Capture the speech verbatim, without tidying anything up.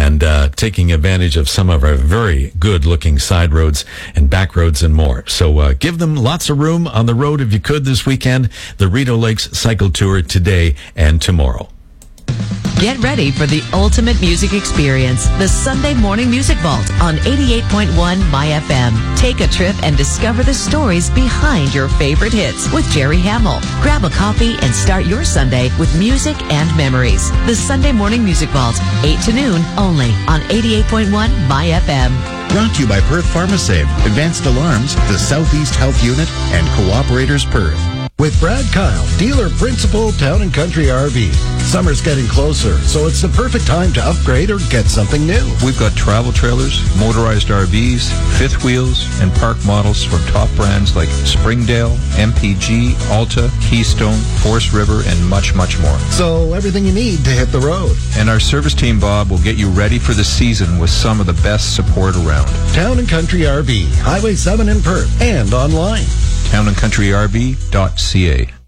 and uh, taking advantage of some of our very good-looking side roads and back roads and more. So uh, give them lots of room on the road if you could this weekend. The Rideau Lakes Cycle Tour today and tomorrow. Get ready for the ultimate music experience, the Sunday Morning Music Vault on eighty-eight point one My F M. Take a trip and discover the stories behind your favorite hits with Jerry Hamill. Grab a coffee and start your Sunday with music and memories. The Sunday Morning Music Vault, eight to noon, only on eighty-eight point one My F M. Brought to you by Perth PharmaSave, Advanced Alarms, the Southeast Health Unit, and Cooperators Perth. With Brad Kyle, dealer principal, Town and Country R V. Summer's getting closer, so it's the perfect time to upgrade or get something new. We've got travel trailers, motorized R Vs, fifth wheels, and park models from top brands like Springdale, M P G, Alta, Keystone, Forest River, and much, much more. So everything you need to hit the road. And our service team, Bob, will get you ready for the season with some of the best support around. Town and Country R V, Highway seven in Perth, and online. town and country r v dot c a.